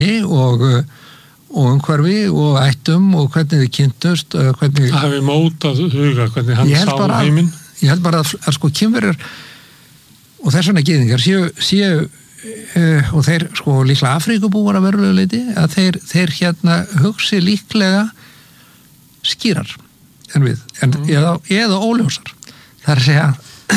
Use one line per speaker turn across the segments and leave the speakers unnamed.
og umhverfi og ættum og hvernig þið kynntust hvernig...
Það hefði mótað huga, hvernig hann sá heiminn.
Ég held bara að sko kynverjar og þess vegna gyðingar séu og þeir sko líklega Afríkubúar að verulega leyti að þeir hérna hugsi líklega skýrar en við, eða óljósar. Það að segja,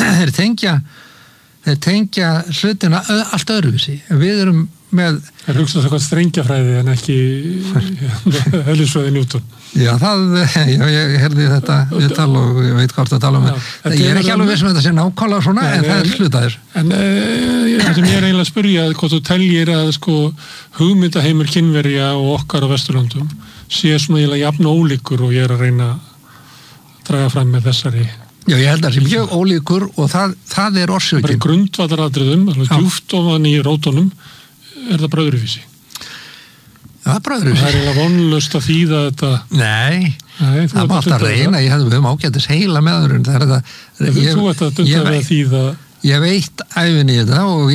þeir tengja hlutina allt öðruvísi. Við erum með...
Það hugsa það hvað strengjafræði en ekki eðlisfræði Newton.
Já, ég heyrði þetta viðtal og ég veit hvort að tala um það. Ég er ekki alveg viss um þetta sé nákvæmlega svona, en það hlutaðir. En
það sem ég eiginlega að spyrja hvort þú teljir að sko hugmyndaheimur Kínverja og okkar á Vesturlöndum sé svona eiginlega jafn ólíkur og ég er að reyna að draga fram með þessari.
Já, ég held að það sé mjög ólíkur og það er orsökin.
Bara grundvallaratriðum, djúpt ofan í rótunum er það bröðruvísi.
Já, bröðruvísi.
Það er eiginlega vonlaust að þýða þetta.
Nei, það má alltaf reyna. Ég hefði við ágætis heila meðurinn.
Þú ert að dunda við að þýða.
Ég veit æfin í þetta og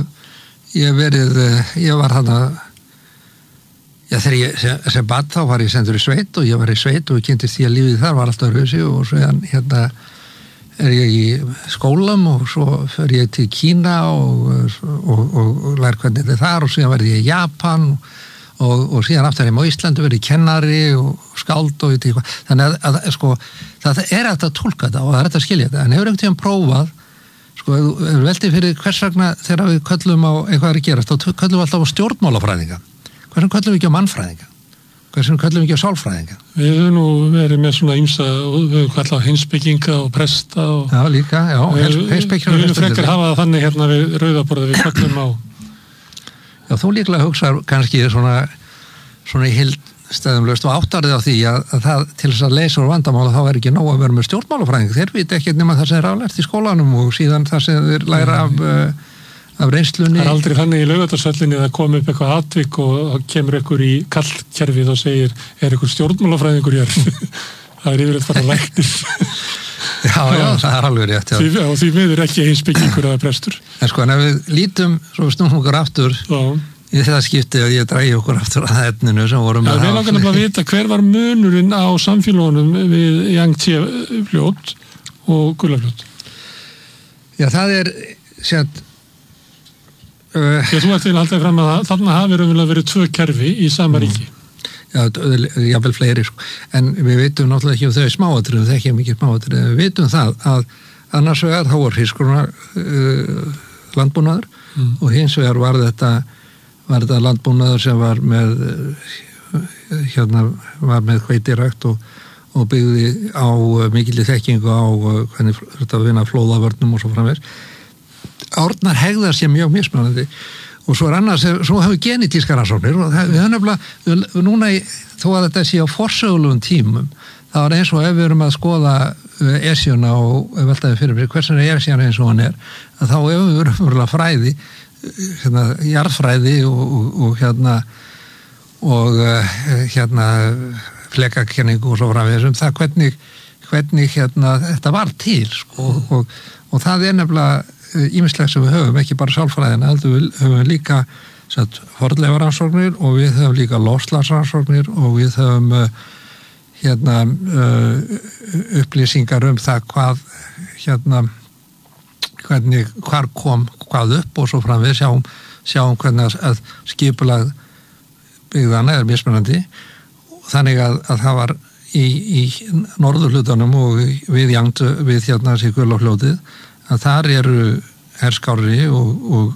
ég var þarna, þegar ég sem bad þá var ég sendur í sveit og ég var í sveit og kynntist því að lífið þar var alltaf rausi og svo hérna er ég í skólam og svo fer ég til Kína og lær hvernig þetta er þar og síðan verði ég í Japan og síðan aftur ég á Íslandi verði kennari og skáld og eitthvað. Þannig að sko, það er hægt að túlka þetta og það er hægt að skilja þetta. En hefur einhvern tíðan prófað, sko, ef veldið fyrir hvers vegna þegar við köllum á eitthvað að gerast, þá köllum við alltaf á stjórnmálafræðinga. Hvers vegna köllum við ekki á mannfræðinga? Hvers vegna köllum við ekki á sálfræðinga?
Við höfum nú verið með svona ýmsa, við höfum kallað á heimspekinga og presta og...
Já, líka, já, heimspekinga.
Við höfum frekar hafa það þannig hérna við rauðaborðið við köllum á.
Já, þú líklega hugsaður kannski svona í heildstæðumlaust og áttarðið á því að það til þess að leysa úr vandamála þá er ekki nóg að vera með stjórnmálafræðing. Þeir vita ekki nema það sem er aflært í skólanum og síðan það sem þeir læra af reynslunni. Það
er aldrei þannig í Laugardalshöllinni að koma upp eitthvað atvik og kemur einhver í kallkerfið og segir er einhver stjórnmálafræðingur hér? Það er yfirleitt bara læknir.
Já, það er alveg rétt.
Og því miður ekki heimspekingur eða prestur.
En sko, en ef við lítum svo snúum okkur aftur í þetta skipti að ég drægi okkur aftur að efninu sem vorum með það.
Við langar nefnilega að vita hver var munurinn á samfélagunum við Yangtze fljót og Gullafljót. Já,
það er
þú ert til alltaf fram að þarna hafi verið tvö kerfi í sama ríki.
Já, jáfnvel fleiri, sko. En við veitum náttúrulega ekki þau smáatriðum, það er ekki mikið smáatriðum. Við veitum það að annars vegar þá var hrísgrjóna landbúnaður og hins vegar var þetta landbúnaður sem var með hveitirækt og byggði á mikilli þekkingu á hvernig þetta vinna flóðavörnum og svo framvegis. Árnar hegðar sér mjög mismunandi og svo annars, svo hefur genetískar rannsóknir og við höfum nefnilega núna þó að þetta sé á forsögulegum tímum þá er eins og ef við erum að skoða Esjuna og veltaði fyrir mér hversin er Esjuna eins og hann er að þá ef við erum fræði jarðfræði og flekakenningu og svo framvegis það hvernig þetta var til sko, og það er nefnilega ýmislegt sem við höfum, ekki bara sálfræðina heldur við höfum líka fornleifarannsóknir og við höfum líka loftslagsrannsóknir og við höfum upplýsingar það hvað hvernig, hvar kom hvað upp og svo framvið sjáum hvernig að skipulag byggðana er mismunandi þannig að það var í norðurhlutanum og við Gullafljótið að þar eru herskári og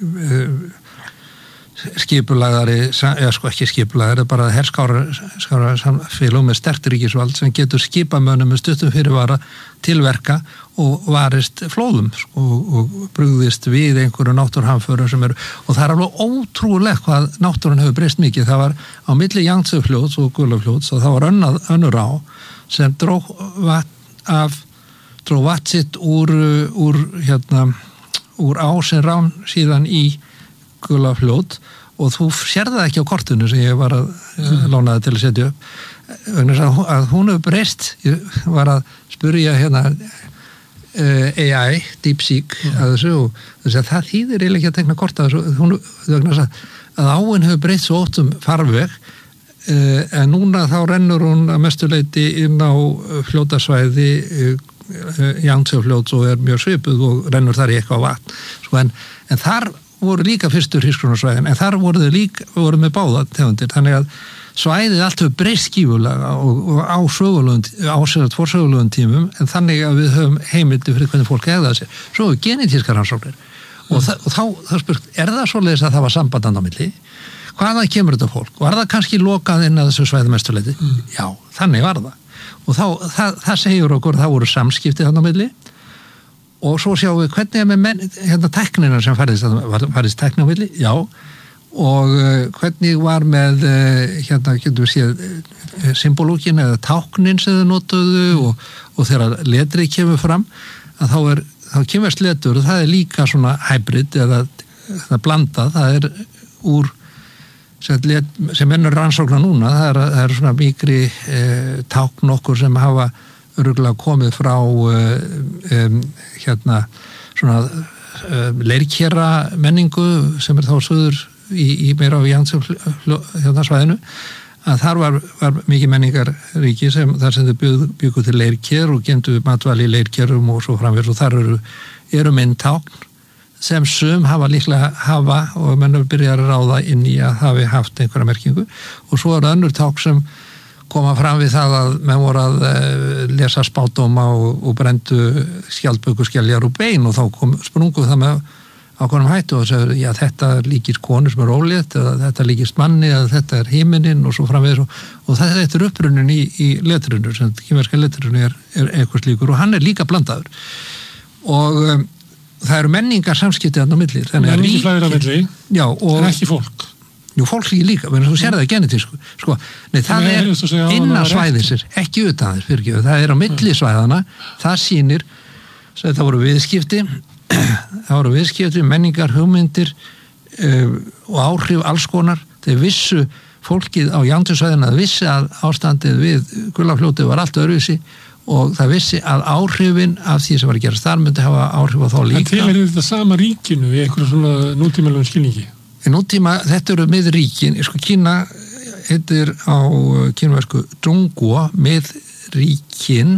skipulagðari, sko ekki skipulagðari, bara herskára samfélag með sterkt ríkisvald sem getur skipamönnum með stuttum fyrirvara til verka og varist flóðum sko, og brugðist við einhverju náttúruhamförum sem eru, og það er alveg ótrúlegt hvað náttúrun hefur breyst mikið. Það var á milli Yangtze-fljóts og Gullafljóts og það var önnur á sem dró vatn sitt úr á sem rán síðan í Gullafljót og þú sér það ekki á kortinu sem ég var að lánaði til að setja upp að hún hefur breyst. Ég var að spyrja AI, DeepSeek að þessu og þess að það þýðir eiginlega ekki að tekna kort að þessu að áin hefur breytt svo oft farveg en núna þá rennur hún að mestuleyti inn á fljótasvæði Jangsjöfljóts og mjög svipuð og rennur þar í eitthvað vatn. Sko, en þar voru líka fyrstu hrísgrónarsvæðin, en þar voru með báða tegundir, þannig að svæðið allt hefur breyst gífurlega og á forsögulegum tímum, en þannig að við höfum heimildi fyrir hvernig fólk hegða sér. Svo hefur genetískar rannsóknir og þá spurt, það svoleiðis að það var samband á milli? Hvaðan kemur þetta fólk? Var það kannski lokað inn að þessu svæði mestuleyti? Já, þannig var það. Og það segir okkur að það voru samskipti þarna á milli og svo sjáum við hvernig er með tæknina sem færðist tækni á milli, já, og hvernig var með getum við séð symbológin eða táknin sem þau notuðu og þegar letrið kemur fram að þá kemur letur og það er líka svona hybrid eða það blandað, það er úr sem ennur rannsóknar núna, það er svona mikri tákn okkur sem hafa örugglega komið frá svona leirkera menningu sem þá suður í meira á Jangsjöfljótsvæðinu að þar var mikið menningarríki þar sem þau byggu til leirker og gemdu matvæli í leirkerum og svo framvegis og þar eru myndtákn sem sum hafa líklega og mennum byrjar að ráða inn í að hafi haft einhverja merkingu og svo önnur tákn sem koma fram við það að menn voru að lesa spádóma og brendu skjaldbökuskeljar og bein og þá sprungu það með ákveðnum hættu og segðu, já þetta líkist konu sem ólétt eða þetta líkist manni eða þetta himinninn og svo framvegis og þetta er upprunnin í letrinu sem kínverska letrinu er eitthvað slíkur og hann er líka blandaður og það eru menningar samskipti þarna á milli.
Menningarflæðir á milli, en ekki fólk.
Jú, fólk líka, menn þú sér það genetísku. Sko, nei, það er innan svæðisir, ekki utan þess, það er á milli svæðana, það sýnir, það voru viðskipti, menningar, hugmyndir og áhrif alls konar. Þeir vissu fólkið á Jangsjöfljótsvæðinu að vissi að ástandið við Gullafljótið var allt öðruvísi og það vissi að áhrifin af því sem var að gerast þar myndi hafa áhrif á þá líka.
En til er þetta sama ríkinu í einhverjum svona nútímalegum skilningi?
Í nútíma, þetta eru miðríkin, sko Kína heitir á kínversku Zhongguo, miðríkin,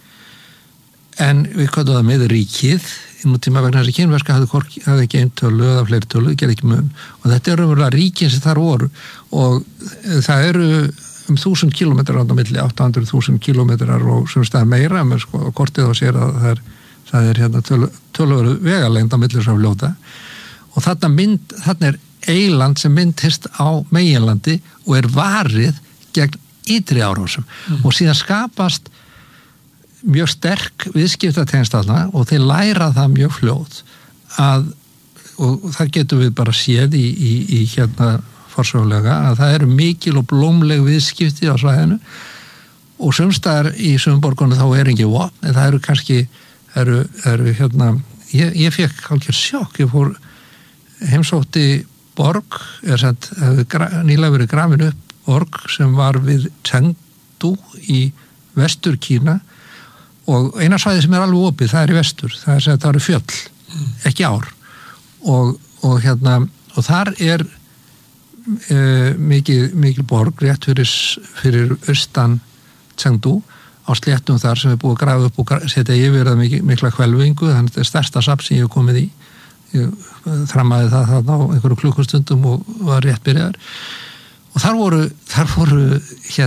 en við kallum það miðríkið, í nútíma vegna þess að kínverska hafði ekki einn tölu eða fleiri tölu, gerði ekki mun, og þetta eru raunverulega ríkin sem þar voru og það eru 1000 kilometrar á milli, 800.000 kilometrar og sem stað meira, með sko kortið og sér að það er töluveru vegalengd á milli sem fljóta og þarna er eiland sem myndist á meginlandi og er varið gegn ytri árásum og síðan skapast mjög sterk viðskiptatengsl þarna og þeir læra það mjög fljótt og það getum við bara séð í forsögulega að það eru mikil og blómleg viðskipti á svæðinu og sumstaðar í sumborgunum þá er ekki vopn en það eru kannski ég fekk hálfgerð sjokk, ég fór heimsótti borg nýlega verið grafin upp borg sem var við Chengdu í vestur Kína og eina svæði sem er alveg opið, það er í vestur það eru fjöll, ekki ár og þar er mikil borg rétt fyrir austan Chengdu á sléttum þar sem er búið að grafa upp og setja yfir það mikla hvelfingu, þannig að þetta er stærsta safn sem ég hef komið í ég þrammaði það þarna á einhverju klukkustundum og var rétt byrjaður og þar voru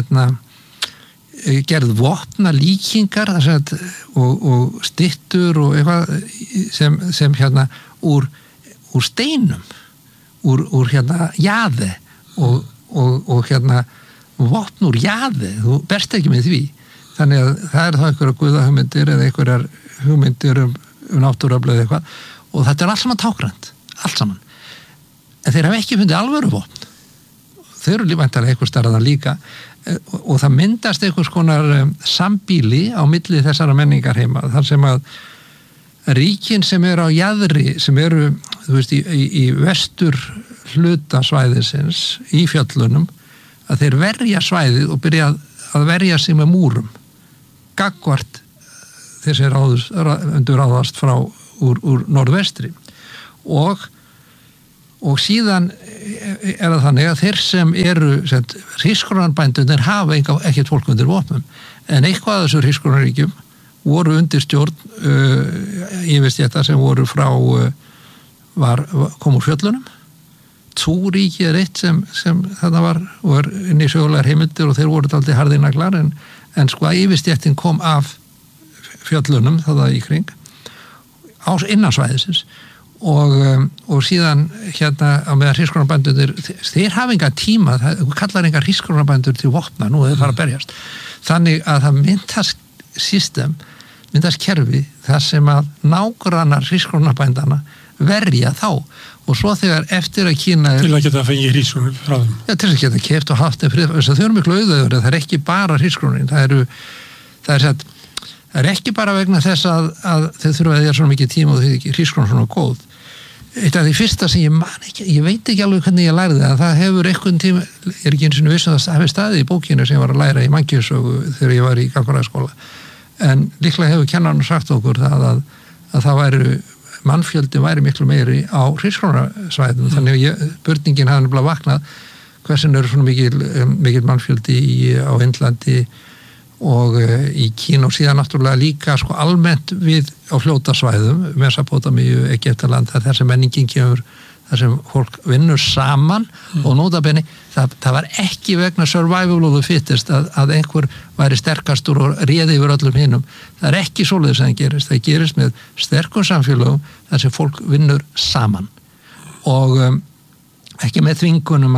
gerð vopna líkingar og styttur og eitthvað sem úr steinum úr jaði og vopn úr jaði, þú berst ekki með því þannig að það er þá einhverja guðahugmyndir eða einhverjar hugmyndir náttúruafl eða eitthvað og þetta er allt saman tákrænt, allt saman en þeir hafa ekki fundið alvöru vopn þeir eru væntanlega einhver starraðan líka og það myndast einhvers konar sambýli á milli þessara menningar heima þar sem að ríkin sem eru á jaðri sem eru, þú veist, í vestur hluta svæðisins í fjöllunum, að þeir verja svæðið og byrja að verja sig með múrum gagnvart þessi undur ráðast frá úr norðvestri og síðan það þannig að þeir sem eru hrísgrjónabændurnir hafa ekkert fólk undir vopnum, en eitthvað af þessu hrísgrjónaríkjum voru undir stjórn yfirstétta sem voru frá kom úr fjöllunum. Túríki eitt sem þarna var inn í sögulegar heimildir og þeir voru dálítið harðinaglar en sko að yfirstéttin kom af fjöllunum þarna í kring á innansvæðisins og síðan á meðan hrísgrjónabændurnir þeir hafa enga tíma, það kallar enga hrísgrjónabændur til vopna, nú þeir fara að berjast þannig að það myndast kerfi þar sem að nágrannar hrísgrjónabændana verja þá og svo þegar eftir að Kína
til að geta að fengið hrísgrjónum frá þeim
til að geta keypt og haft þau eru miklu auðvöður, það ekki bara hrísgrjónin það er ekki bara vegna þess að þau þurfa að því að svona mikið tíma og þau ekki hrísgrjón svona góð. Eitt af því fyrsta sem ég veit ekki alveg hvernig ég lærði það hefur einhvern tíma, ég er ekki einu sinni viss að það hefur staðið í bókinu sem ég var að læra í mannkynssögu þegar ég var í gagnfræðaskóla, en líklega hefur kennarinn sagt okkur að það mannfjöldin væri miklu meiri á hrísgrjónasvæðum, þannig að spurningin hafði nefnilega vaknað hversin eru svona mikil mannfjöldi á Indlandi og í Kína og síðan náttúrulega líka sko almennt við á fljótasvæðum, Mesopótamíu, Egyptaland, það er þar sem menningin kemur, þar sem fólk vinnur saman og nótabenni, það var ekki vegna survival of the fittest að einhver væri sterkastur og réði yfir öllum hinum. Það er ekki svoleiðis sem það gerist með sterkum samfélögum þar sem fólk vinnur saman og ekki með þvingunum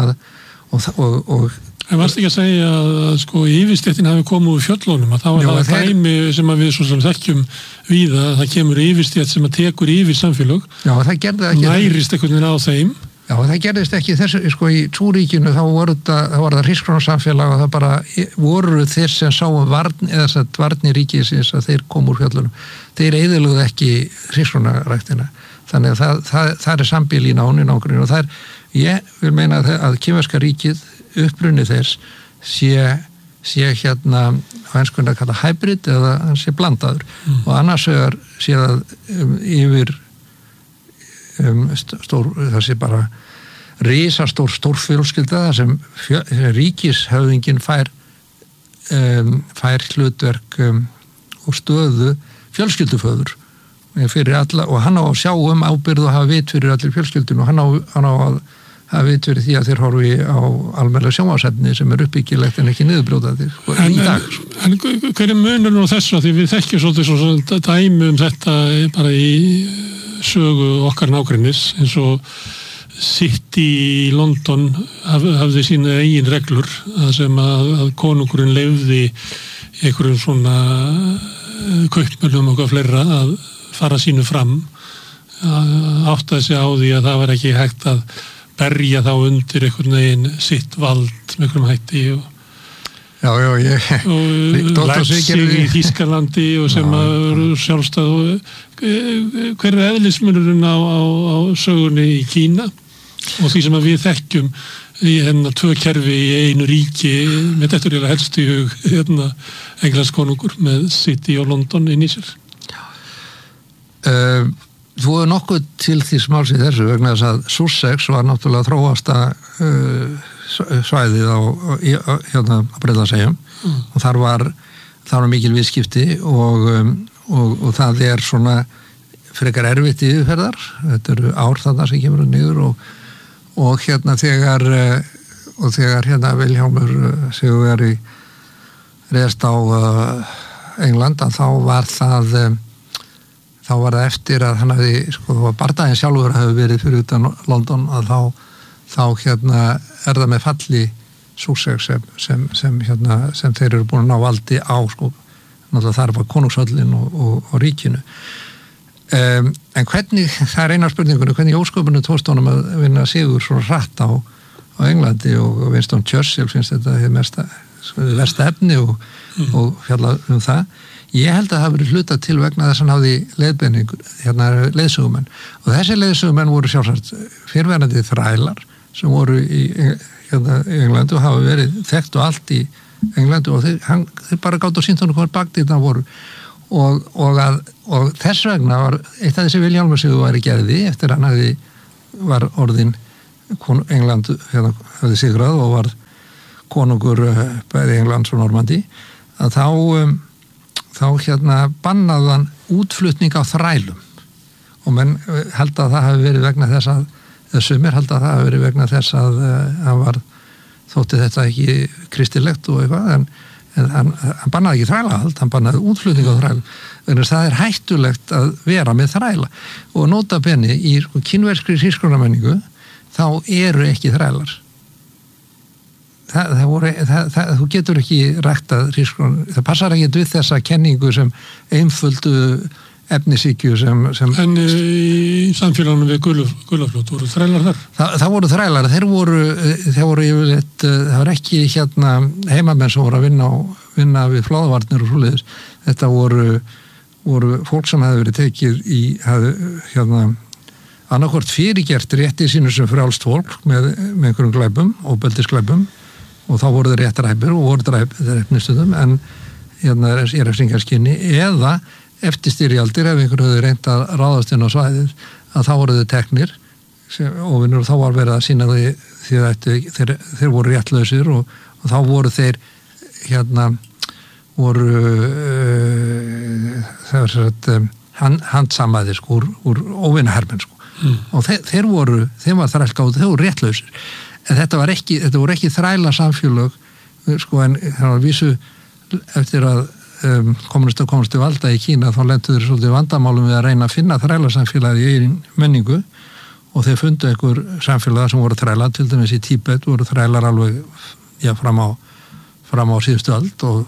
og
En varst ekki að segja að sko yfirstéttin hafi komið úr fjöllunum, að það var það dæmi sem að við svo sem þekkjum víða, að það kemur yfirstétt sem að tekur yfir samfélög, nærist einhvern veginn á þeim.
Já, það gerðist ekki þessu, sko í Túríkinu þá var það hrísgrjónasamfélag og það bara voru þeir sem sáum varnir ríkisins að þeir komu úr fjöllunum. Þeir eyðilögðu ekki hrísgrjónaræktina. Þannig að það er sambýl í nágrinu og það er, ég vil meina að kínverska ríkið upprunni þess sé hérna á enskunni að kalla hybrid eða hann sé blandaður og annars vegar sé það yfir það sé bara risastór stórfjölskylda þar sem ríkishöfðingin fær hlutverk og stöðu fjölskylduföður fyrir alla og hann á að sjá ábyrgð og hafa vit fyrir allir fjölskyldun og hann á að hafa vit fyrir því að þeir horfi á almennilega sjónvarpsefni sem er uppbyggilegt en ekki niðurbrjótandi í dag.
En hver er munurinn á þessu? Því við þekkjum svolítið dæmi þetta bara í sögu okkar nágrennis eins og City í London hafði sína eigin reglur sem að konungurinn leyfði einhverjum svona kaupmönnum og fleira að fara sínu fram áttaði sig á því að það var ekki hægt að berja þá undir einhvern veginn sitt vald með einhverjum hætti og Leipzig í Þýskalandi og sem að sjálfstæð hver er eðlismunurinn á sögunni í Kína og því sem að við þekkjum í tvö kerfi í einu ríki með þetta er helst í hug englandskonungur með City og London inn í sér.
Þú hefur nokkuð til því smáls í þessu vegna þess að Sussex var náttúrulega þróasta svæðið á Bretlandseyjum og þar var mikil viðskipti og það er svona frekar erfitt yfirferðar, þetta eru ár þarna sem kemur niður og þegar Vilhjálmur Sigurveri reist á Englanda þá var það eftir að hann hafði, bardaginn sjálfur hafi verið fyrir utan London að þá er það með falli Sussex sem þeir eru búin að ná valdi á, náttúrulega þar var konungshöllin og ríkinu. En hvernig, það er eina spurningunni, hvernig ósköpunni tókst honum að vinna sigur svona hratt á Englandi og Winston Churchill finnst þetta versta efni og fjalla það. Ég held að það hafi verið hluta til vegna þess að hann hafði leiðsögumenn og þessi leiðsögumenn voru sjálfsagt fyrrverandi þrælar sem voru í Englandi og hafa verið þekkt og allt í Englandi og þeir bara gátt og sýnt honum hvað bakdýrnar voru og þess vegna var eitt af þessi Vilhjálmur Sigurveri gerði eftir hann var orðin England hafði sigrað og var konungur bæði Englands og Normandi, að þá bannaðan útflutning á þrælum og menn held að það hafi verið vegna þess að sumir held að það hafi verið vegna þess að hann þótti þetta ekki kristilegt og eitthvað en hann bannaði ekki þrælahald, hann bannaði útflutning á þrælum, en það hættulegt að vera með þræla og nota bene í kínverskri hrísgrjónamenningu þá eru ekki þrælar. Þú getur ekki ræktað hrísgrjón, það passar ekki við þessa kenningu sem einföldu efnisíkju sem
En í samfélagunum við Gulafljót voru þrælar þar?
Það voru þrælar, þeir voru yfirleitt, það var ekki heimamenn sem voru að vinna við flóðavarnir og svoleiðis. Þetta voru fólk sem hefði verið tekið annarkvort fyrirgert rétti sínu sem frjálst fólk með einhverjum glæpum, óbeldisglæpum og þá voru þeir réttaræpir og voru dreifnistundum en í refsingarskyni eða eftir styrjaldir ef einhver höfðu reynt að ráðast inn á svæðið að þá voru þau teknir og þá var verið að sýna því að þeir voru réttlausir og þá voru þeir handsamaðir úr óvinahermenn og þeim var þrælgáð, þeir voru réttlausir en þetta voru ekki þræla samfélög en það var vísu eftir að komst til valda í Kína þá lentu þeir svolítið vandamálum við að reyna að finna þrælasamfélagi í eigin menningu og þeir fundu einhver samfélag sem voru þræla, til dæmis í Tíbet voru þrælar alveg fram á síðustu öld og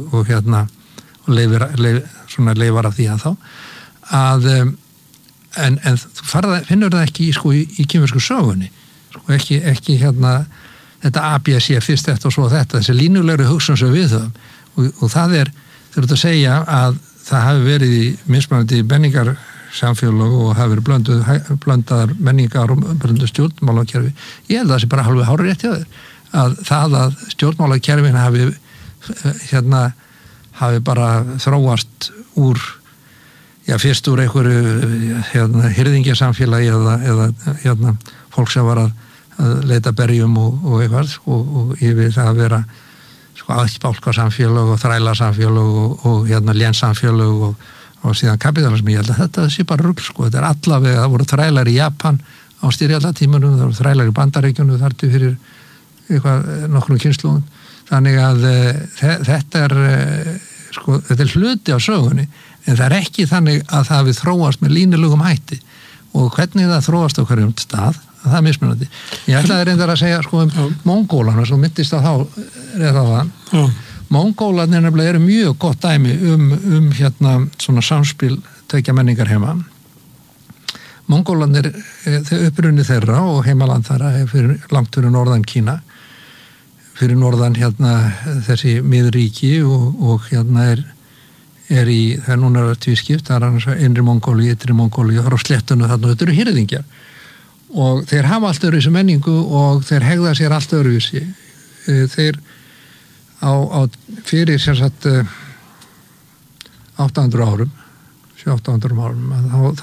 leifar af því að þá en finnur það ekki í kínversku sögunni ekki þetta ABC fyrst þetta og svo þetta, þessi línulegri hugsun sem við höfum og það þeir eru að segja að það hafi verið í mismunandi menningarsamfélög og hafi verið blöndaðar menningar og blöndu stjórnmálakerfi. Ég held að það sé bara hálfur hárið rétt hjá þér. Að stjórnmálakerfin hafi bara þróast úr, fyrst úr einhverju hirðingjasamfélagi eða fólk sem var að leita berjum og eitthvað og yfir það að vera aðbálkasamfélög og þrælasamfélög og lénsamfélög og síðan kapitalism. Ég held að þetta sé bara rugl þetta er allavega, það voru þrælar í Japan á styrjaldatímanum, það voru þrælar í Bandaríkjunum þar til fyrir nokkrum kynslóðum. Þannig að þetta er hluti á sögunni en það er ekki þannig að það við þróast með línulugum hætti og hvernig það þróast á hverjum stað það er mismunandi. Ég ætlaði reyndar að segja Mongólana sem myndist á þá Mongólarnir nefnilega eru mjög gott dæmi svona samspil tveggja menningar heima. Mongólarnir þau upprunni þeirra og heimaland þeirra langt fyrir norðan Kína fyrir norðan þessi miðríki og er í, það núna tvískipt, það annars innri Mongóli, ytri Mongóli og það á sléttunum þarna, þetta eru hirðingjar og þeir hafa allt öðruvísi menningu og þeir hegða sér allt öðruvísi þeir fyrir 800 árum 700-800 árum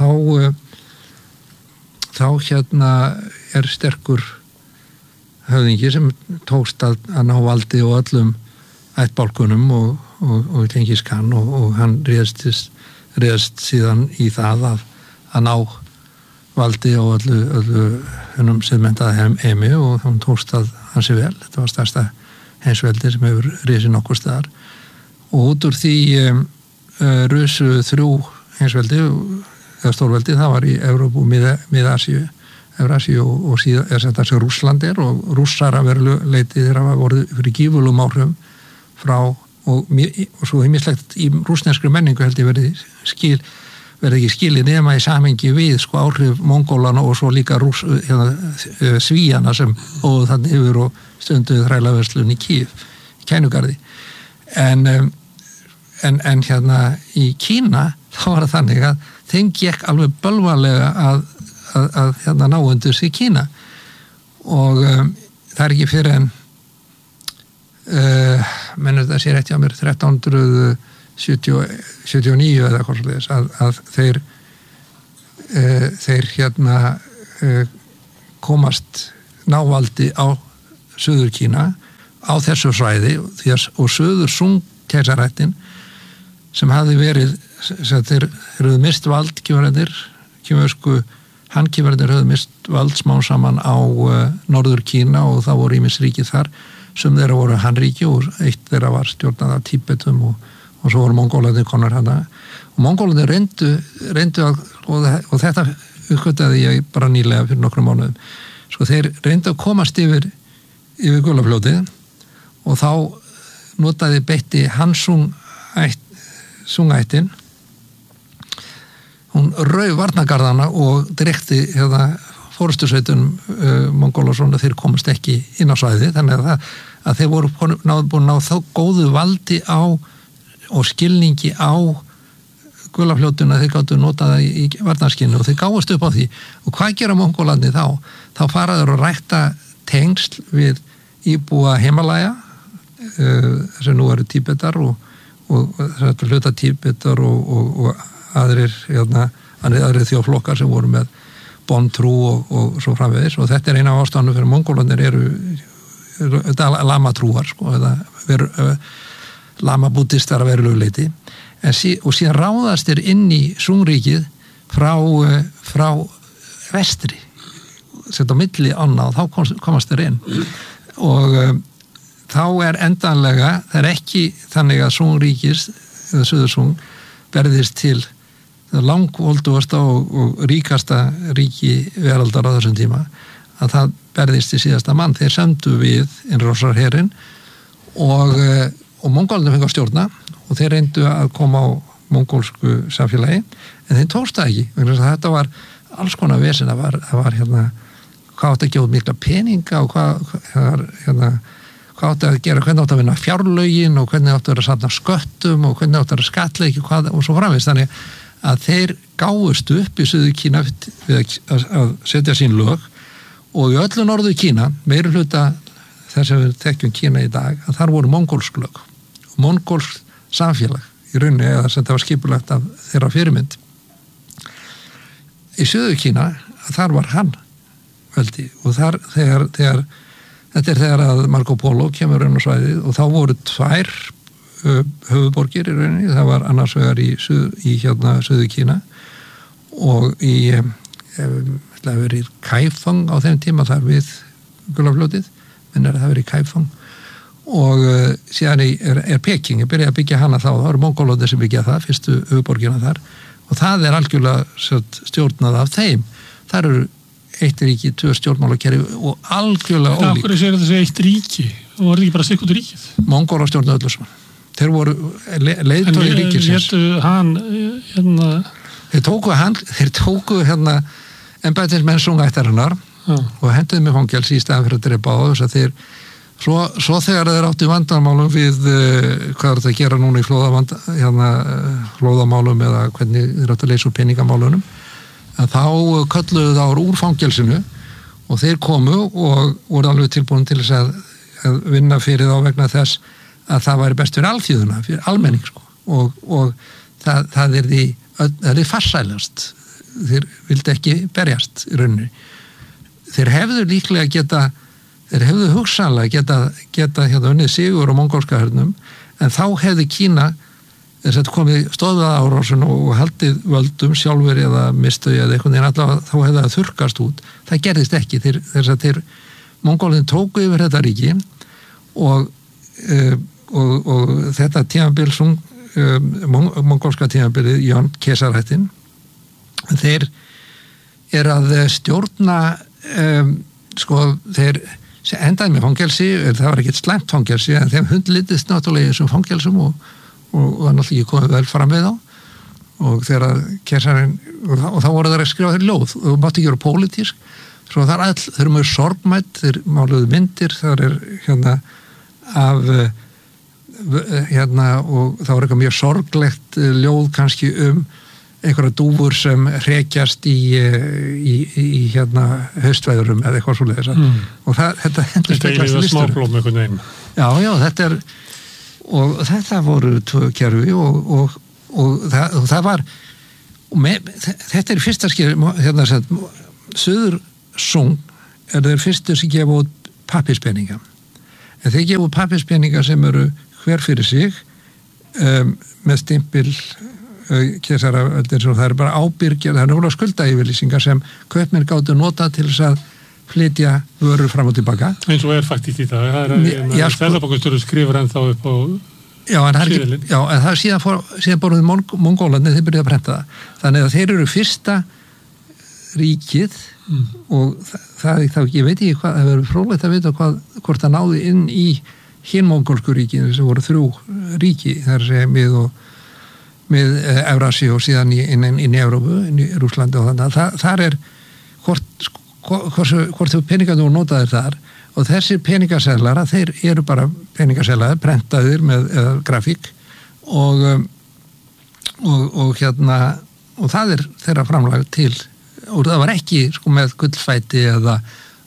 þá er sterkur höfðingi sem tókst að ná valdi og öllum ættbálkunum og Tengis Khan og hann réðst síðan í það að ná valdi og öllu hennum siðmenntaða heimi og þá tókst að hann sé vel. Þetta var stærsta heimsveldi sem hefur risið nokkur staðar og út úr því rusu 3 heimsveldi eða stórveldi, það var í Evrópu og Mið-Asíu og síðan þetta sem Rússland og rússar að veru leitið þeirra voru fyrir gífurlegum áhrifum frá og svo heimislegt í rússneskri menningu held ég verði ekki skilið nema í samhengi við áhrif Mongólana og svo líka Svíjana sem og þannig yfir og stunduð þrælaverslun í Kív, í Kænugarði en í Kína þá var það þannig að þeim gekk alveg bölvanlega að ná undir sig Kína og það er ekki fyrir en mennur það sé rétt hjá mér 1379 eða hvað svolítið að þeir komast ná valdi á Suður Kína á þessu svæði og Suður Sung keisarættin sem hafði verið þeir höfðu mist vald kínversku hankíverðir höfðu mist vald smá saman á Norður Kína og það voru ýmis ríki þar sem þeirra voru Hanríki og eitt þeirra var stjórnað af Tíbetum og svo voru Mongólarnir konar hana og Mongólarnir reyndu að, og þetta uppgötaði ég bara nýlega fyrir nokkrum mánuðum sko þeir reyndu að komast yfir Gulafljótið og þá notaði beitti Hansung Sungættin hún rauf varnargarðana og direkti fórustusveitunum Mongóla svona þeir komast ekki inn á svæði þannig að þeir voru búin að ná þá góðu valdi á og skilningi á Gulafljótuna þeir gáttu notaða í varnarskinni og þeir gáðust upp á því og hvað gera Mongólarnir þá faraður að rækta tengsl við íbúa Himalaya sem nú eru Tíbetar og þetta hluta Tíbetar og aðrir þjóðflokkar sem voru með Bontrú og svo framvegis og þetta eina af ástæðanum fyrir Mongólarnir eru lamatrúar sko, lamabúddistar að verulegu leyti og síðan ráðast þeir inn í Sungríkið frá vestri sett á milli ána og þá komast þeir inn og þá endanlega það ekki þannig að Sungríkis eða Suðursung verðist til langvoldugasta og ríkasta ríki veraldar á þessum tíma að það berðist í síðasta mann þeir sendu við innrásarherinn og Mongólarnir fengu að stjórna og þeir reyndu að koma á mongólsku samfélagi en þeir tókst það ekki vegna þess að þetta var alls konar vesen það var hvað átti að gefa mikla peninga og hvað átti að gera, hvernig átti að vinna fjárlögin og hvernig átti að vera safna sköttum og hvernig átti að vera skattleiki og svo framvegis þannig að þeir gáfust upp í Suður Kína við að setja sín lög og í öllu Norður Kína meiri hluta þess að við þekkjum Kína í dag að þar voru mongólsk lög og mongólsk samfélag í rauninni eða sem það var skipulagt af þeirra fyrirmynd í Suður Kína þar var hann veldi og þar þetta þegar að Marco Polo kemur raun á svæðið og þá voru tvær höfuborgir í rauninni, það var annars vegar í Suður Kína og í Kaifeng á þeim tíma þar við Gulafljótið, menn það verið í Kaifeng og síðan er Peking, ég byrjaði að byggja hana þá, það eru Mongólóðir sem byggja það, fyrstu höfuborgina þar og það algjörlega stjórnað af þeim, þar eru eitt ríki, tvö stjórnmálakerfi og algjörlega ólík.
Af hverju segir þessi eitt ríki? Það var ekki bara sikkert ríkið?
Mongólar stjórnaði öllu saman. Þeir voru leiðtogi ríkisins.
En
Þeir tóku embættismenn Sungættarinnar og henduði með fangelsi í staðan fyrir að drepa á þess að þeir svo þegar þeir áttu vandamálum við hvað er þetta að gera núna í flóðamálum eða hvernig þeir áttu að leysa úr peningamálunum að þá kölluðu þá úr fangelsinu og þeir komu og voru alveg tilbúin til þess að vinna fyrir þá vegna þess að það væri best fyrir alþjóðuna, fyrir almenning sko. og það er farsælast þeir vildi ekki berjast í rauninni þeir hefðu hugsanlega geta unnið sigur á mongólska hernum en þá hefði Kína komið stóðað árásun og haldið völdum sjálfur eða mistu eða einhvern veginn allavega þá hefði það þurrkast út það gerðist ekki þeir Mongólarnir tóku yfir þetta ríki og þetta tímabil mongólska tímabilið Jón keisarættin þeir að stjórna þeir endaði með fangelsi það var ekkert slæmt fangelsi en þeim hundlitist náttúrulega í þessum fangelsum og var náttúrulega ekki komið vel fram við þá og þegar keisarinn og þá voru þeir að skrifa þeir ljóð og mátti ekki vera pólitísk svo þeir eru mjög sorgmætt þeir máluðu myndir þar af og þá er eitthvað mjög sorglegt ljóð kannski einhverja dúfur sem hrekjast í haustveðurum eða eitthvað svoleiðis og þetta
er smáblóm einhvern veginn
já, þetta er og þetta voru tvö kerfi og það var þetta er fyrsta skil Suður Sung þeir fyrstu sem gefa út pappispeninga. En þeir gefa út pappispeninga sem eru hver fyrir sig með stimpil keisaraveldis og það eru bara ábyrgir, það eru skuldayfirlýsingar sem kaupmenn gátu nota til þess að flytja vörur fram og tilbaka.
Eins og faktist í dag. Það er Seðlabankastjóri skrifar ennþá upp á síðilinn.
Já, en það síðan boruði Mongólarnir, þeir byrjuði að prenta það. Þannig að þeir eru fyrsta ríkið og það ég veit ekki hvað, það verður fróðlegt að vita hvort það náði inn í hinn mongólsku ríkið, sem voru 3 ríki, þar sem með Eurasi og síðan inn í Evrópu, inn í Rússlandi og þannig að þar er hvort þú peningar þú notaðir þar og þessir peningaseðlar, þeir eru bara peningaseðlar, prentaðir með grafík og það er þeirra framlag til og það var ekki með gullfæti eða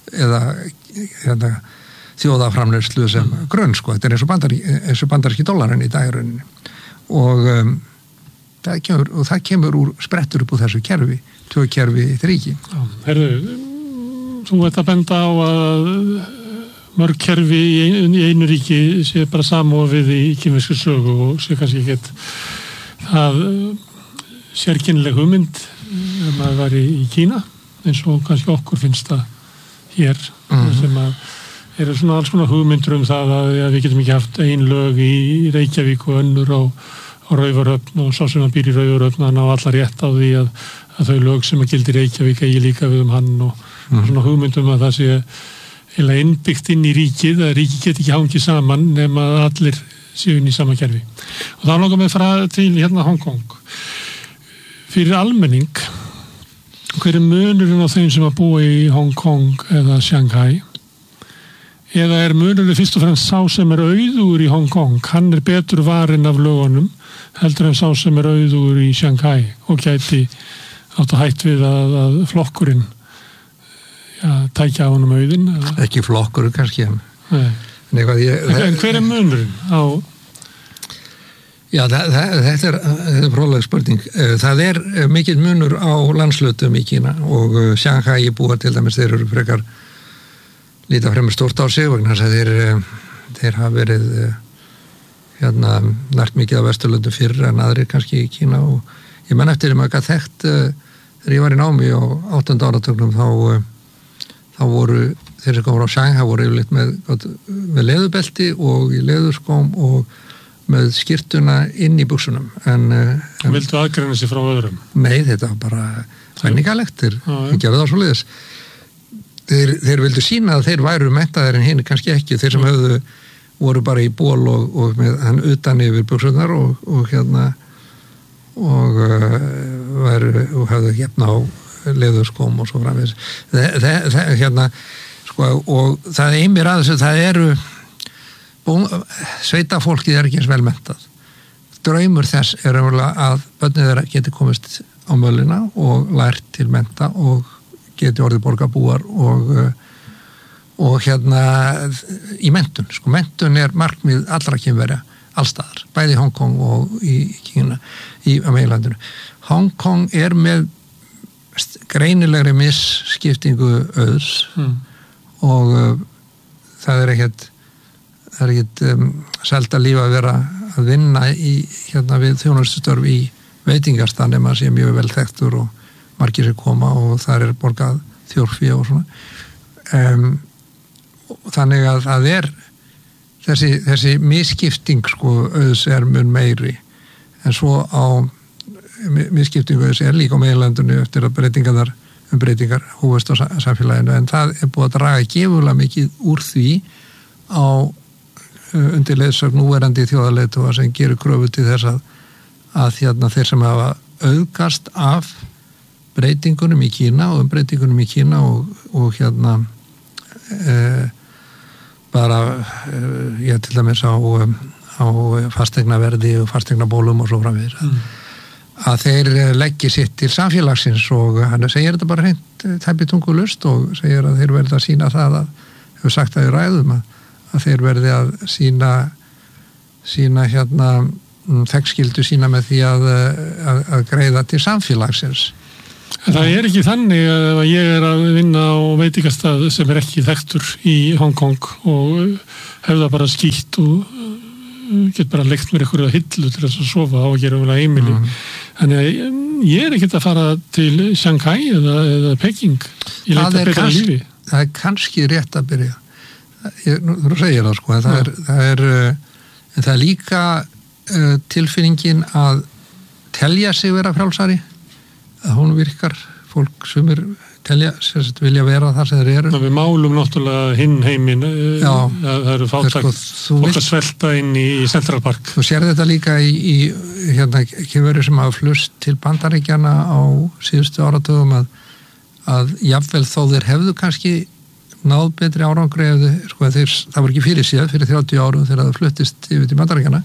þjóðaframleiðslu sem grunn, þetta er eins og bandaríski dollarinn í dagurinn og það kemur sprettur upp úr þessu kerfi, 2 kerfi í 3 ríki.
Herðu, þú ert að benda á að mörg kerfi í einu ríki sé bara samofið í kínverskri sögu og sé kannski ekkert það sérkennileg hugmynd maður var í Kína eins og kannski okkur finnst það hér sem að eru svona alls konar hugmyndur það að við getum ekki haft ein lög í Reykjavík og önnur á Raufarhöfn og sá sem að býr í Raufarhöfn að ná allar rétt á því að þau lög sem að gildi Reykjavík eigi líka við hann og svona hugmyndum að það sé eða innbyggt inn í ríkið að ríkið geti ekki hangið saman nema að allir séu inn í sama kerfi og þá langar við frá til hérna Hong Kong fyrir almenning hver er munurinn á þeim sem að búa í Hong Kong eða Shanghai eða er munurinn fyrst og fremst sá sem er auðugur í Hong Kong hann er betur varinn af lögunum heldur en sá sem er auðugur í Shanghai og gæti átt að hætt við að flokkurinn tækja á honum auðin
ekki flokkurinn kannski en
hver er munurinn á
Já, þetta er fróðleg spurning. Það er mikill munur á landshlutum í Kína og Shanghai búar til dæmis, þeir eru frekar líta fremur stórt á sig vegna þess að þeir hafa verið nært mikið á Vesturlöndum fyrr en aðrir kannski í Kína og ég man eftir maður gat þekkt þegar ég var í námi á 8. áratugnum þá voru þeir sem komur á Shanghai voru yfirleitt með leðubelti og í leðurskóm og með skyrtuna inn í buxunum
Viltu aðgreina sig frá öðrum?
Nei, þetta var bara menningarlegt þeir gerðu það svoleiðis þeir vildu sína að þeir væru menntaðir en hinn kannski ekki, þeir sem voru bara í ból og með hann utan yfir buxunar og hefðu gefna á leðurskóm og svo framvegis og það er einmér að þessu, það eru sveitafólkið er ekki eins vel menntað draumur þess er að börnið þeirra geti komist á möllina og lært til mennta og geti orðið borgarbúar og í menntun menntun er markmið allra kynverja allstaðar, bæði í Hong Kong og í Kína, á meginlandinu Hong Kong er með greinilegri misskiptingu auðs og það er ekkert selda líf að vera að vinna við þjónustustörf í veitingastan ef maður sé mjög vel þekktur og margir sem koma og þar er borgað þjórfé og svona þannig að það er þessi misskipting auðs er mun meiri en svo á misskiptingu auðs er líka á meginlandinu eftir að breytingar hófust á samfélaginu en það er búið að draga gífurlega mikið úr því á undir leiðsögn núverandi þjóðarleiðtoga sem gerir kröfu til þess að þeir sem hafa auðgast af breytingunum í Kína og breytingunum í Kína og bara ég til dæmis á fasteignaverði og fasteignabólum og svo framvegis að þeir leggja sitt til samfélagsins og hann segir þetta bara hreint tæpitungulust og segir að þeir verða að sína það að hefur sagt það í ræðum að þeir verði að sína þekkskyldu sína með því að greiða til samfélagsins
En það ekki þannig að ég að vinna á veitingastað sem ekki þekktur í Hong Kong og hef það bara skýtt og get bara leikt mér einhverja hillu til þess að sofa á að gera umlega heimili. Þannig að ég ekkert að fara til Shanghai eða Peking í leita betra lífi.
Það kannski rétt að byrja. Þú segir það sko, það er líka tilfinningin að telja sig vera frjálsari, að hún virkar, fólk sumir telja, vilja vera þar sem þeir eru.
Við málum náttúrulega hinn heiminn, það eru fátækt fólk að svelta inn í Central Park.
Þú sér þetta líka í hérna kynverur sem hafa flust til Bandaríkjanna á síðustu áratugum að jafnvel þó þeir hefðu kannski náð betri árangri það var ekki fyrir síðan, fyrir 30 árum þegar það fluttist yfir til Bandaríkjanna,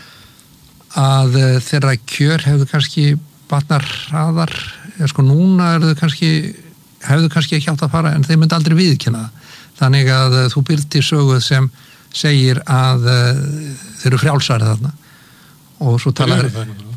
að þeirra kjör hefðu kannski batnar hraðar, núna hefðu kannski ekki átt að fara, en þeir myndi aldrei viðurkenna það. Þannig að þú byrti söguð sem segir að þeir eru frjálsari þarna. Og svo talar...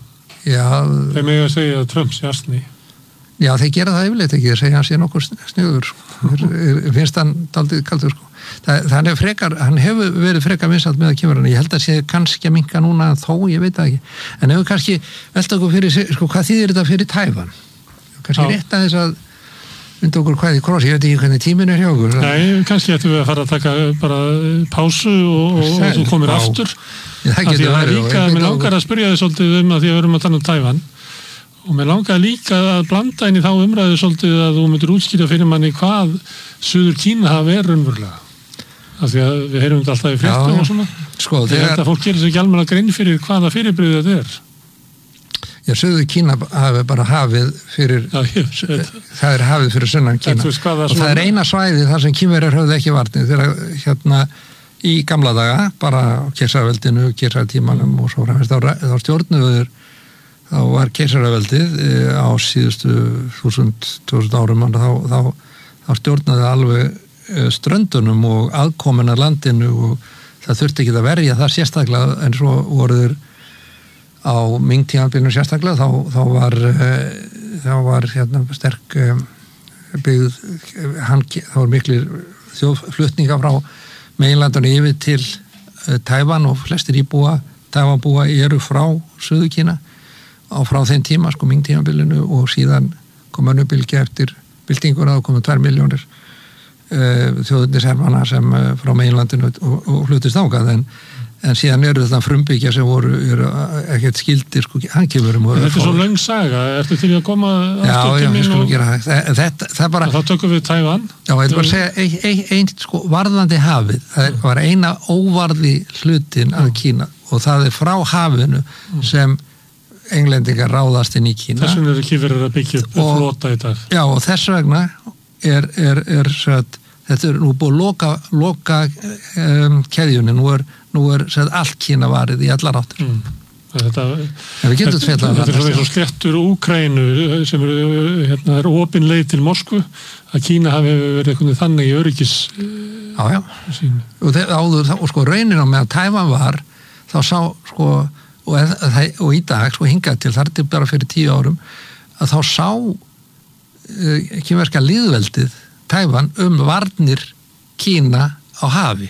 Þeir mega að segja að Trump sé asni.
Já, þeir gera það yfirleitt ekki, þeir segja hann sé nokkuð sniður. Finnst hann daldið kaldur, hann hefur verið frekar vinsælt með að kemur hann. Ég held að sé kannski að minnka núna þó, ég veit það ekki. En hefur kannski velta okkur fyrir, hvað þýðir þetta fyrir Tævan? Kannski rétt að þess að mynda okkur hvað í kross, ég veit ekki hvernig tíminn hjá okkur.
Nei, kannski ættum við að fara að taka bara pásu og þú komir aftur.
Það getur verið.
Mér langar að spyrja þið svolítið að því að við erum að tala um Tævan. Og mér langar líka að blanda inn í þá umræðu svolítið að þú myndir útskýra fyrir manni hvað Suður Kína hafa verið raunverulega. Af því að við heyrum þetta alltaf í fréttum og svona.
Sko,
þegar fólk gerir sér ekki almennilega grein fyrir hvaða fyrirbrigði þetta
Já, Suður Kína hafi bara hafið fyrir, það er hafið fyrir sunnan Kína. Og það er eina svæði þar sem Kínverjar höfðu ekki varnir þegar hérna í gamla daga, bara keisaraveldinu, keisaratímanum og svo framist, þá stjórnuður þá var keisaraveldið á síðustu 1000-2000 árum þá stjórnaði alveg ströndunum og aðkomuna landinu og það þurfti ekki að verja það sérstaklega en svo voruður á Ming-tímabilinu sérstaklega þá var hérna sterk byggð þá var miklir þjóðflutninga frá meginlandinu yfir til Tævan og flestir íbúa Tævanbúa eru frá Suður Kína á frá þeim tíma, Ming-tímabilinu og síðan kom önnur bylgja eftir byltinguna og komu 2 milljónir þjóðurnishermana sem frá meginlandinu og hlutist ágað en síðan eru þetta frumbyggja sem eru ekkert skildir hankifurum.
Þetta svo löng saga, ertu til að koma
aftur til mín og gera það bara...
Þá tökum við Tævan.
Já, ég bara segja, ein varðandi hafið, það var eina óvarði hlutin að Kína og það er frá hafinu sem englendingar ráðast inn í Kína.
Þess vegna eru Kínverjar að byggja upp flota í dag.
Já, og þess vegna þetta er nú búið að loka keðjunni, nú er allt Kína varið í allar áttir. Þetta
er svo slettur Úkraínu sem er opin leið til Moskvu að Kína hafi verið eitthvað þannig í öryggis sínu.
Og raunin á með að Tævan var þá sá og í dag hingað til þar til bara fyrir 10 árum að þá sá kínverska lýðveldið Tævan varnir Kína á hafi.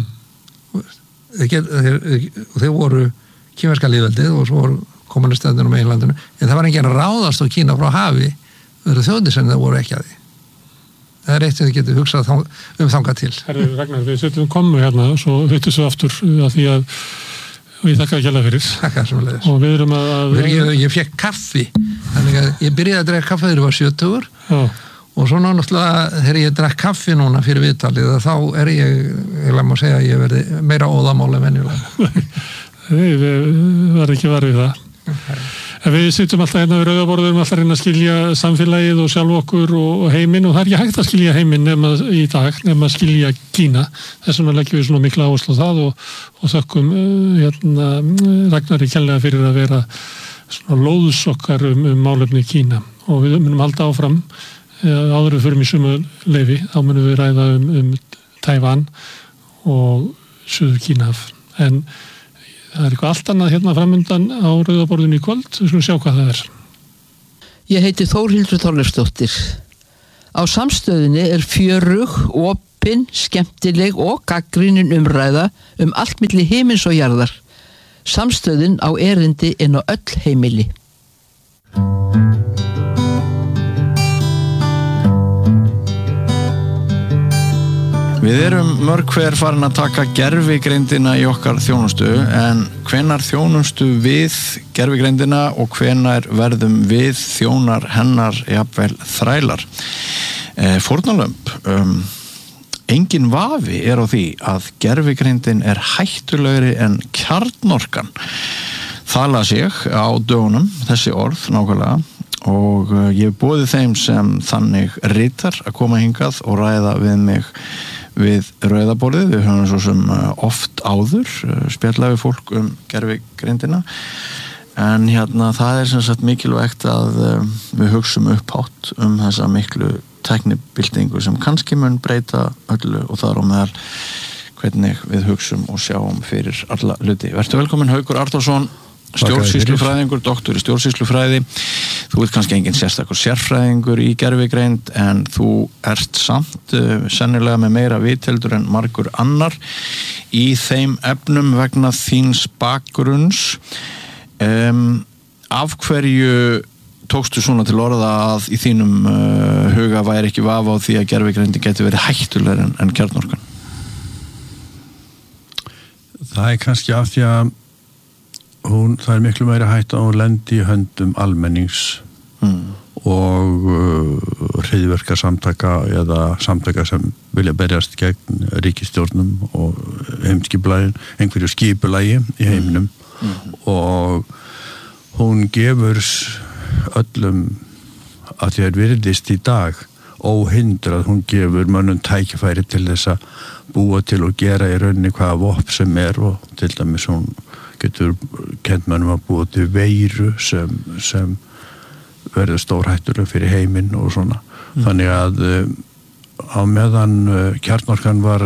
Þeir voru kínverska lýðveldið og svo voru kommunistæðinu með Englandinu, en það var enginn að ráðast á Kína frá hafi, það eru þjóðir sem það voru ekki að því. Það er eitt sem þið getur hugsað þangað til.
Herru Ragnar, við setjum komu hérna og svo hittum við aftur að því að og ég þakka ekki alveg fyrir.
Þakka sem að leiðis.
Og við erum að...
Ég fekk kaffi, þannig að ég byrjaði að drekka kaffi þegar ég var 70 og svo náttúrulega þegar ég drekk kaffi núna fyrir viðtalið þá er ég má segja að ég verði meira óðamál en venjulega.
Við varum ekki varfið það. En við sittum alltaf hérna við rauðaborðum alltaf reyna að skilja samfélagið og sjálf okkur og heiminn og það er ekki hægt að skilja heiminn nema í dag, nema að skilja Kína. Þess vegna leggjum við svona mikla áherslu á það og þökkum Ragnari kærlega fyrir að vera svona lóðsokkar málefni Kína og við munum halda áfram áður við förum í sömu leyfi, þá munum við ræða Tævan og Suður Kínahaf. En það er eitthvað allt annað hérna framundan á rauðaborðinu í kvöld, við skulum sjá hvað það er.
Ég heiti Þórhildur Þorleifsdóttir. Á Samstöðinni fjörug, opin, skemmtileg og gagnrýnin umræða allt milli himins og jarðar. Samstöðin á erindi inn á öll heimili.
Við erum mörg hver farin að taka gervigreindina í okkar þjónustu, en hvenær þjónustu við gervigreindina og hvenær verðum við þjónar hennar jafnvel þrælar? Fórnarlömb. Engin vafi á því að gervigreindin hættulegri en kjarnorkan. Það las ég á dögunum, þessi orð nákvæmlega, og ég boðið þeim sem þannig ritar að koma hingað og ræða við mig við rauðaborðið. Við höfum svo sem oft áður spjallað við fólk gervigreindina, en það sem sagt mikilvægt að við hugsum upphátt þessa miklu tæknibyltingu sem kannski mun breyta öllu, og þar á meðal hvernig við hugsum og sjáum fyrir alla hluti. Vertu velkomin Haukur Arnórsson, stjórnsýslufræðingur, doktor í stjórnsýslufræði. Þú ert kannski engin sérstakur sérfræðingur í gervigreind, en þú ert samt sennilega með meira vitheldur en margur annar í þeim efnum vegna þíns bakgrunns. Af hverju tókstu svona til orða að í þínum huga væri ekki vafa á því að gervigreindi geti verið hættulegri en kjarnorkan?
Það kannski af því að það miklu meira hætta að hún lendi í höndum almennings og hryðjuverkasamtaka eða samtaka sem vilja berjast gegn ríkisstjórnum og heimskipulagi, einhverju skipulagi í heiminum, og hún gefur öllum að þér virðist í dag óhindrað, hún gefur mönnum tækifæri til þess að búa til og gera í rauninni hvaða vopn sem og til dæmis hún getur kennt mönnum að búa til veiru sem verður stórhættuleg fyrir heiminn og svona. Þannig að á meðan kjarnorkan var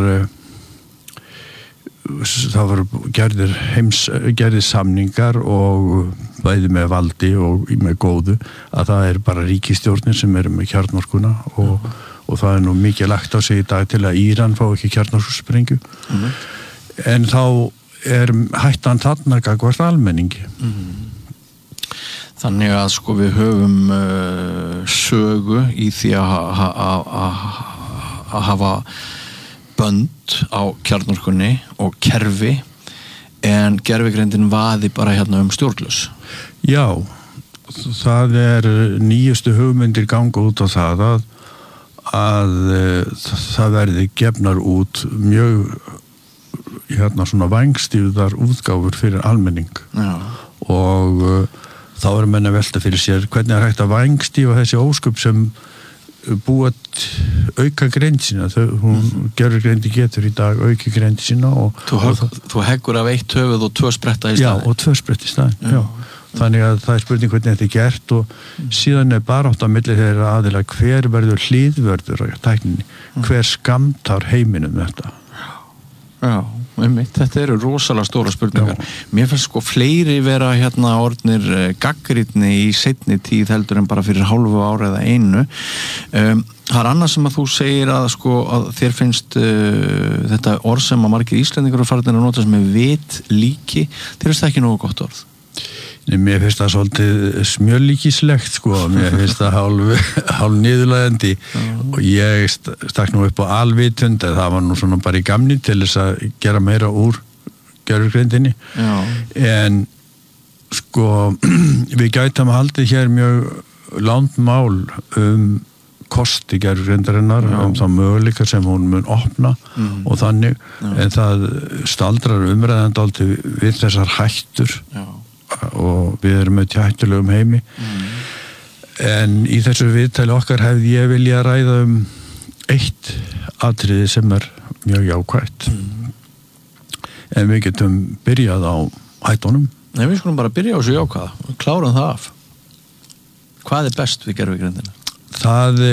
það var gerðir samningar og bæði með valdi og með góðu, að það bara ríkisstjórnir sem með kjarnorkuna, og það nú mikið lagt á sig í dag til að Íran fá ekki kjarnorkusprengju, en þá hættan þarna gagnvart almenningi.
Þannig að við höfum sögu í því að hafa bönd á kjarnorkunni og kerfi, en gervigreindin vaði bara stjórnlaus.
Já, það nýjustu hugmyndir ganga út á það að það verði gefnar út mjög svona vængstýrðar útgáfur fyrir almenning. Já. Og þá menn að velta fyrir sér hvernig hægt að vængstýfa þessi ósköp sem búa auka greind sína. Gervigreindi getur í dag auka greind sína, og
þú heggur af eitt höfuð og 2 spretta í staðinn.
Já, og 2 spretta í staðinn. Já. Þannig að það spurning hvernig þetta gert, og síðan barátt á milli þeirra aðila hver verður hlíðvörður á tækninni, hver skamtar heiminum þetta.
Já, þetta eru rosalega stóra spurningar. Mér finnst fleiri vera orðnir gagnrýnni í seinni tíð heldur en bara fyrir hálfu ári eða einu. Það annað sem að þú segir að þér finnst þetta orð sem að margir Íslendingar farin að nota sem vitlíki, þér finnst það ekki nógu gott orð?
Mér finnst það svolítið smjörlíkislegt, mér finnst það hálf niðurlægjandi, og ég stakk nú upp á alvitund, það var nú svona bara í gamni til þess að gera meira úr gervigreindinni. En við gætum að halda hér mjög langt mál kosti gervigreindarinnar, þá möguleika sem hún mun opna og þannig, en það staldrar umræðandi aldrei við þessar hættur. Og við erum með hættulegum heimi, en í þessu viðtali okkar hefði ég vilja ræða eitt atriði sem mjög jákvætt, en við getum byrjað á hættunum.
Nei, við skulum bara byrja á þessu jákvæða, klárum það af. Hvað best við gervigreindina?
Það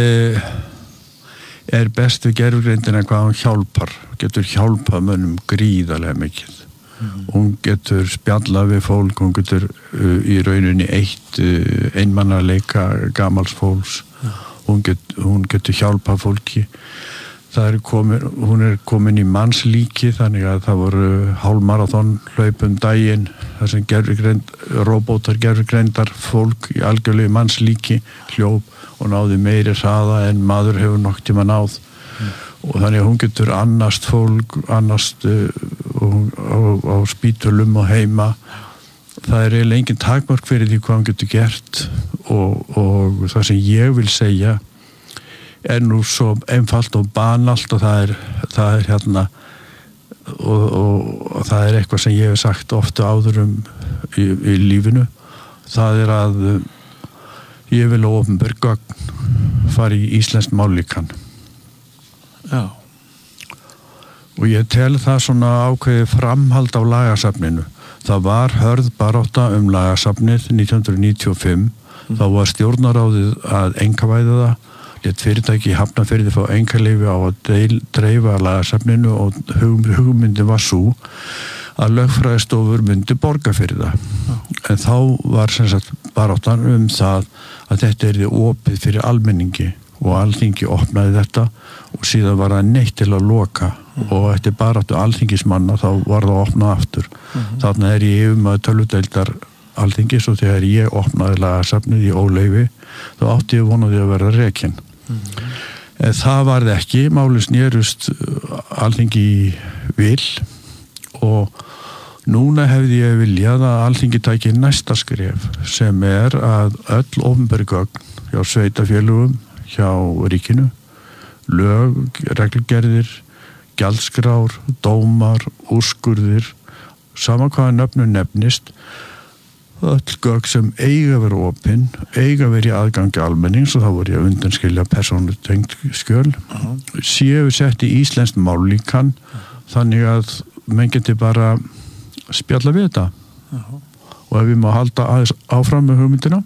best við gervigreindina hvað hún hjálpar, getur hjálpað mönnum gríðarlega mikið. hún getur spjalla við fólk, hún getur í rauninni einmannaleika gamals fólks, hún getur hjálpa fólki. Hún komin í mannslíki, þannig að það voru hálfmarathon hlaupum daginn þar sem róbótar gervigreindar fólk í algjörlegu mannslíki hljóp og náði meiri hraða en maður hefur nokkuð tíma náð. Og þannig að hún getur annast fólk, á spítölum og heima. Það eiginlega engin takmörk fyrir því hvað hún getur gert og það sem ég vil segja nú svo einfalt og banalt og það er hérna og það eitthvað sem ég hef sagt ofta áður í lífinu. Það að ég vil opinber gögn fara í íslenskt mállíkan.
Já.
Og ég tel það svona ákveðið framhald á lagasafninu. Það var hörð barátta lagasafnið 1995. Þá var stjórnarráðið að einkavæða það. Lét fyrirtæki í Hafnarfirði fá einkaleyfi á að dreifa lagasafninu og hugmyndin var svo að lögfræðistofur myndi borga fyrir það. En þá var sem sagt baráttan það að þetta yrði opið fyrir almenningi og Alþingi opnaði þetta og síðan var það neitt til að loka og eftir baráttu alþingismanna þá var það opnað aftur. Þarna ég yfirmaður tölvudeildar Alþingis og þegar ég opnaði lagasafnið í óleyfi þá átti ég vonaði að vera rekinn. Það varð ekki, máli snerust Alþingi vil og núna hefði ég viljað að Alþingi tæki næsta skref sem að öll opinber gögn hjá sveitarfélögum, hjá ríkinu, lög, reglugerðir, gjaldskrár, dómar, úrskurðir, sama hvaða nöfnum nefnist, öll gögn sem eiga verið opin, eiga verið aðgangi almennings og þá voru ég að undanskilja persónutengt skjöl, séu sett í íslenskt mállíkan þannig að menn geti bara spjalla við þetta. Og ef við má halda aðeins áfram með hugmyndina,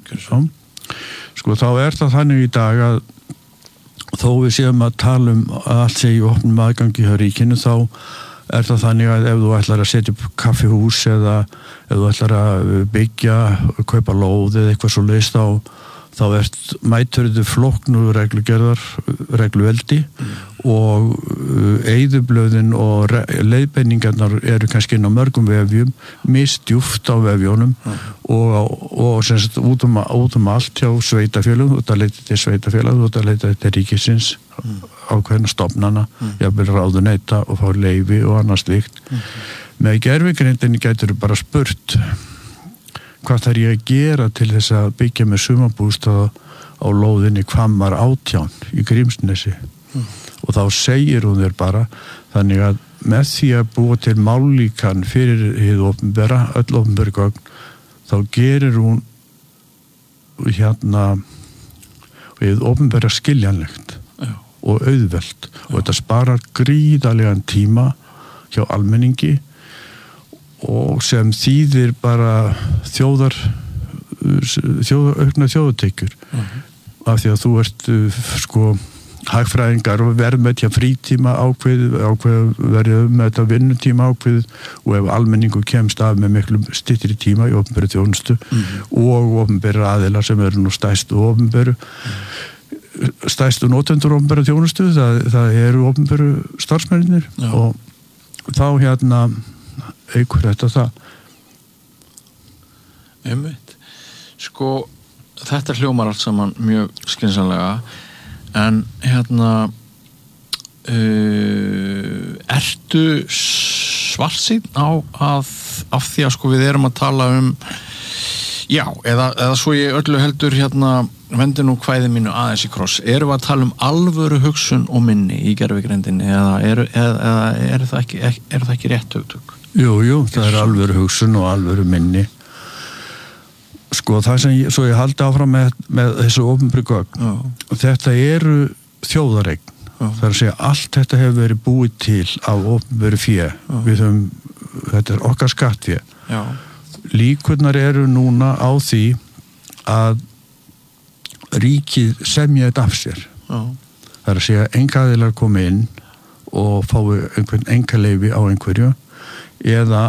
sko þá það þannig í dag að þó við séum að tala að allt sé í opnum aðgangi hjá ríkinu þá það þannig að ef þú ætlar að setja upp kaffihús eða ef þú ætlar að byggja, kaupa lóð eða eitthvað svo leiðist þá mæturðu flóknu regluveldi og eyðublöðin og leiðbeiningarnar eru kannski inn á mörgum vefjum, misdjúft á vefjónum og sem sagt út allt hjá sveitafélögum, þú ert að leita til sveitafélag, þú ert að leita til ríkisins ákveðna stofnana, jafnvel ráðuneyta og fá leyfi og annars slíkt. Með gervigreindinni gætirðu bara spurt hvað þarf ég að gera til þess að byggja með sumarbústað á lóðinni Hvammar 18 í Grímsnesi og þá segir hún þér bara þannig að með því að búa til mállíkan fyrir hið opinbera, öll opinberi gögn þá gerir hún hið opinbera skiljanlegt og auðvelt og þetta sparar gríðarlegan tíma hjá almenningi og sem þýðir bara aukna þjóðatekjur af því að þú ert hagfræðingar og verðmætja frítíma ákveðið verið með þetta vinnutíma ákveðið og ef almenningu kemst af með miklu styttri tíma í opinberu þjónustu og opinberu aðilar sem eru nú stærstu notendur opinberu þjónustu, það eru opinberu starfsmennir og þá eigur þetta það.
Einmitt. Sko, þetta hljómar allt saman mjög skynsamlega en ertu svartsýnn af því að við erum að tala eða svo ég öllu heldur vendi nú kvæði mínu aðeins í kross, erum við að tala alvöru hugsun og minni í gervigreindinni eða er það ekki rétt hugtök?
Jú, það alvöru hugsun og alvöru minni. Sko, það sem svo ég haldi áfram með þessu opinberu gögn. Þetta eru þjóðareign. Það að segja, allt þetta hefur verið búið til af opinberu fé. Þetta okkar skattfé. Líkurnar eru núna á því að ríkið semja þetta af sér. Það að segja, einkaaðilar komi inn og fái einhvern einkaleyfi á einhverju eða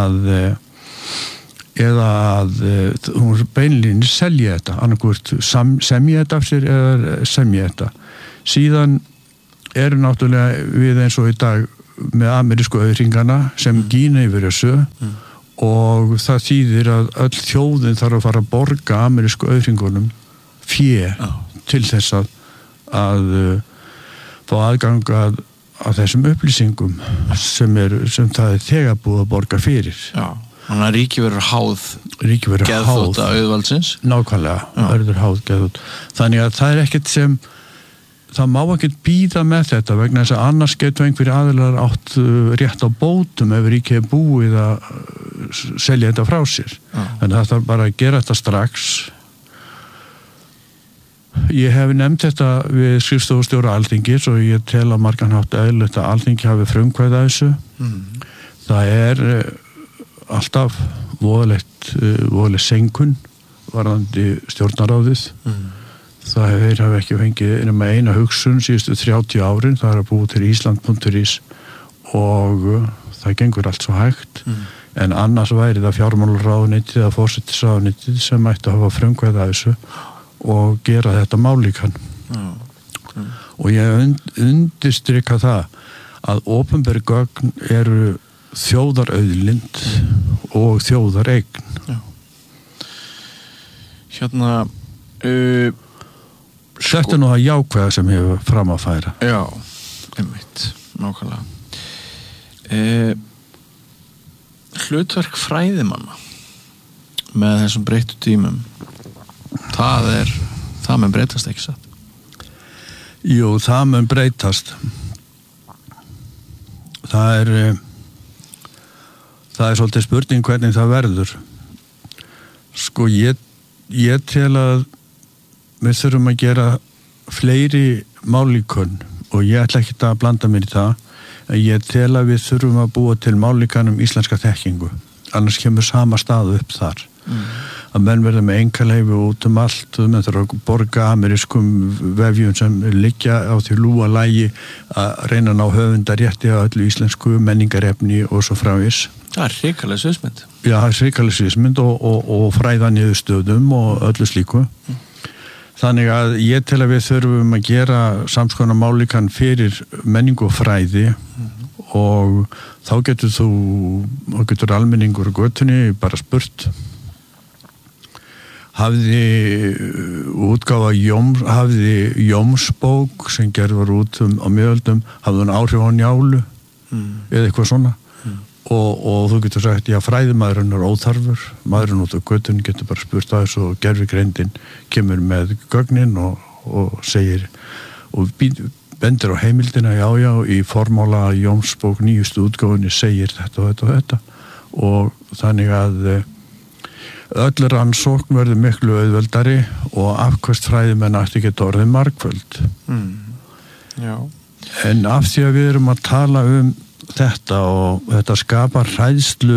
að hún beinlínis selja þetta, annarkvort semja þetta af sér eða semja þetta. Síðan náttúrulega við eins og í dag með amerísku auðringana sem gína yfir þessu og það þýðir að öll þjóðin þarf að fara að borga amerísku auðringunum fé til þess að fá aðgang að þessum upplýsingum sem það þegar búið að borga fyrir.
Já. Þannig að ríki verður háð geðþótta auðvaldsins.
Nákvæmlega, verður háð geðþótt. Þannig að það ekkert sem, það má ekkert bíða með þetta vegna þess að annars getur einhverju aðilar átt rétt á bótum ef ríkið er búið að selja þetta frá sér. Þannig að það þarf bara að gera þetta strax. Ég hef nefnt þetta við skrifstofustjóra Alþingis og ég tel að margan hátt eðlilegt að Alþingi hafi frumkvæði að þessu. Það alltaf voðaleg senkun varðandi stjórnarráðið. Það hafi ekki fengið nema eina hugsun síðustu 30 árin, það að búið til Ísland.is og það gengur allt svo hægt. En annars væri það fjármálaráðuneytið eða forsætisráðuneytið sem ætti að hafa frumkvæði að þessu og gera þetta málíkan. Og ég undirstrika það að opinber gögn eru þjóðarauðlind og þjóðareign.
Hérna
þetta nú það jákvæða sem hefur fram að færa.
Já, einmitt, nákvæmlega. Hlutverk fræðimanna með þessum breyttu tímum það mun breytast ekki satt?
Jú, það mun breytast. Það er svolítið spurning hvernig það verður. Sko, ég tel að við þurfum að gera fleiri málíkön og ég ætla ekki að blanda mér í það, en ég tel að við þurfum að búa til málíkan íslenska þekkingu, annars kemur sama stað upp þar. Að menn verða með einkaleyfi út allt, menn þarf að borga amerískum vefjum sem liggja á því lúa lægi að reyna að ná höfundarétti á öllu íslensku menningarefni og svo frávís.
Það er hrikaleg sviðsmynd.
Já, það er hrikaleg sviðsmynd og fræða niðurstöðum og öllu slíku. Þannig að ég tel að við þurfum að gera samskonar málíkan fyrir menningu og fræði og þá getur almenningur á götunni bara spurt. Hafði Jómsbók sem gerð var út á miðöldum, hafði hún áhrif á Njálu eða eitthvað svona og þú getur sagt, já, fræðimaðurinn er óþarfur, maðurinn út á götunni getur bara spurt að þessu og gervigreindin kemur með gögnin og segir og bendir á heimildina, já, í formála Jómsbók nýjustu útgáfunni segir þetta og þetta og þetta og þannig að öll rannsókn verður miklu auðveldari og afkvæmst fræðimenn ætti geta orðið margföld.
Já.
En af því að við erum að tala þetta og þetta skapar hræðslu